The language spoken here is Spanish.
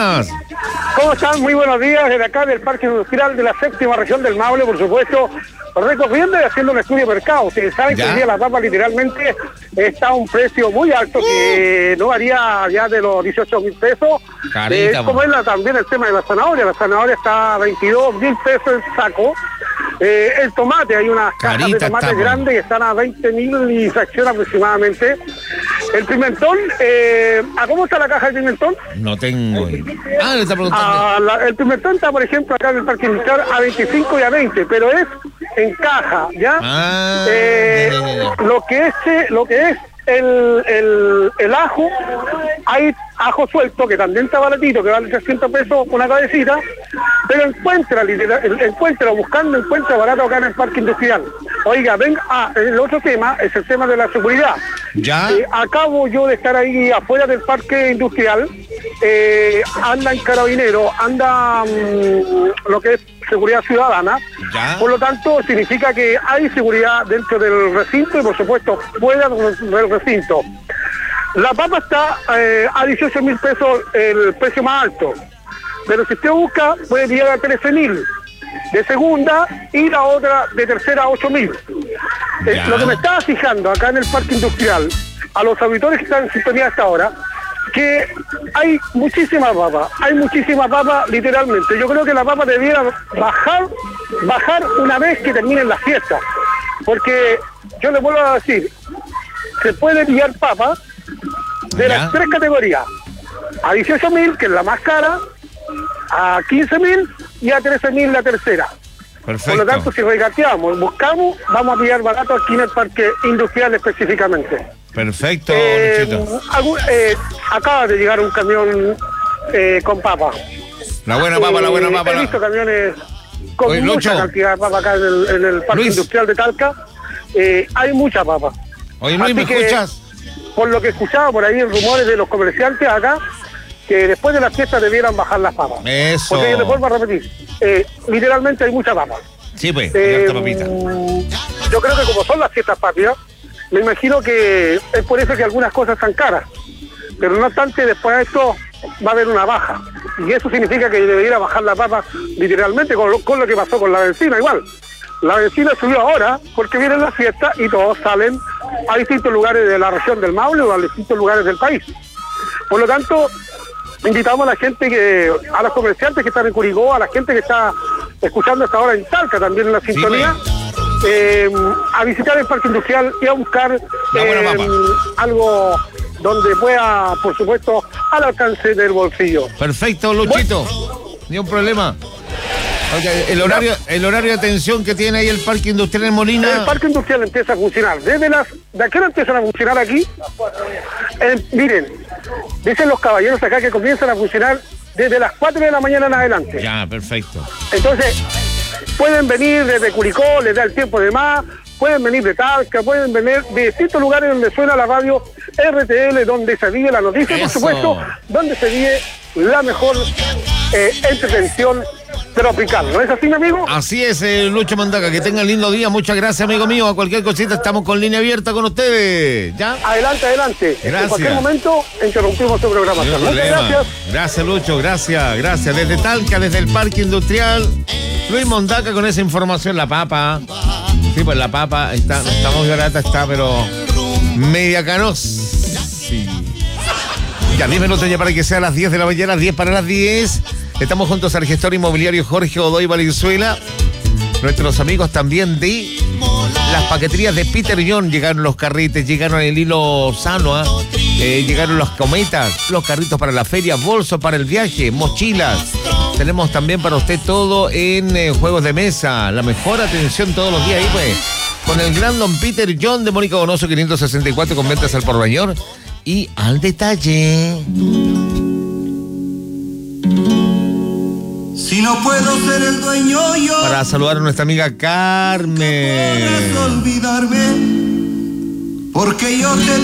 días. ¿Cómo están? Muy buenos días, desde acá del Parque Industrial de la séptima región del Maule, por supuesto, recorriendo y haciendo un estudio de mercado. Ustedes saben que hoy día la papa literalmente está a un precio muy alto, que no varía ya de los 18.000 pesos. Como es también el tema de la zanahoria está a 22.000 pesos el saco. El tomate, hay unas cajas de tomate grandes que están a 20.000 y fracción aproximadamente. El pimentón, ¿a cómo está la caja de pimentón? No tengo. Le está preguntando. El pimentón está, por ejemplo, acá en el Parque Industrial a 25 y a 20, pero es en caja, ¿ya? Lo que es el ajo, hay ajo suelto que también está baratito, que vale 300 pesos una cabecita, pero encuentra barato acá en el Parque Industrial. Oiga, el otro tema es el tema de la seguridad. ¿Ya? Acabo yo de estar ahí afuera del Parque Industrial, andan carabineros, lo que es seguridad ciudadana. ¿Ya? Por lo tanto, significa que hay seguridad dentro del recinto y, por supuesto, fuera del recinto. La papa está a 18.000 pesos, el precio más alto. Pero si usted busca, puede llegar a 13.000 de segunda y la otra de tercera a 8.000. Lo que me estaba fijando acá en el Parque Industrial, a los auditores que están en sintonía hasta ahora, que hay muchísima papa literalmente. Yo creo que la papa debiera bajar una vez que terminen las fiestas, porque yo le vuelvo a decir, se puede pillar papa de las tres categorías: a 18.000, que es la más cara, a 15.000 y a 13.000 la tercera. Perfecto. Por lo tanto, si regateamos, buscamos, vamos a pillar barato aquí en el Parque Industrial específicamente. Perfecto, Luchito. Acaba de llegar un camión con papa. La buena papa. He visto camiones con mucha cantidad de papa acá en el Parque Industrial de Talca. Hay mucha papa. Oye, Luis, ¿me escuchas? Por lo que escuchaba por ahí en rumores de los comerciantes acá, que después de las fiestas debieran bajar las papas. Eso. Porque yo les vuelvo a repetir, literalmente hay mucha papa. Sí, pues, harta papita. Yo creo que como son las fiestas patrias, me imagino que es por eso que algunas cosas están caras. Pero no obstante, después de esto va a haber una baja. Y eso significa que debería bajar la papa literalmente, con lo que pasó con la benzina igual. La benzina subió ahora porque vienen las fiestas y todos salen a distintos lugares de la región del Maule o a distintos lugares del país. Por lo tanto, invitamos a la gente, a los comerciantes que están en Curicó, a la gente que está escuchando hasta ahora en Talca también en la sintonía, a visitar el Parque Industrial y a buscar algo donde pueda, por supuesto, al alcance del bolsillo. Perfecto, Luchito. Ni un problema. Okay, el horario de atención que tiene ahí el Parque Industrial en Molina. El Parque Industrial empieza a funcionar. ¿De qué hora empiezan a funcionar aquí? Miren, dicen los caballeros acá que comienzan a funcionar desde las 4 de la mañana en adelante. Ya, perfecto. Entonces, pueden venir desde Curicó, les da el tiempo de más, pueden venir de Talca, pueden venir de distintos lugares donde suena la radio RTL, donde se vive la noticia, por supuesto, donde se vive la mejor entretención tropical. ¿No es así, mi amigo? Así es, Lucho Mandaca. Que tengan lindo día. Muchas gracias, amigo mío. A cualquier cosita estamos con línea abierta con ustedes. ¿Ya? Adelante. Gracias. En cualquier momento interrumpimos su programación. Muchas gracias. Gracias, Lucho. Gracias. Desde Talca, desde el Parque Industrial, Luis Mondaca con esa información. La papa. Sí, pues la papa está muy barata, pero media canos. Sí. Ya 10 minutos ya para que sea las 10 de la mañana, 10 para las 10. Estamos juntos al gestor inmobiliario Jorge Godoy Valenzuela. Nuestros amigos también de las paqueterías de Peter John. Llegaron los carrites, llegaron el hilo Sanoa, llegaron los cometas, los carritos para la feria, bolsos para el viaje, mochilas. Tenemos también para usted todo en juegos de mesa. La mejor atención todos los días ahí, pues. Con el gran don Peter John de Mónica Donoso 564 con ventas al por mayor y al detalle. Si no puedo ser el dueño yo. Para saludar a nuestra amiga Carmen. No podrás olvidarme, porque yo te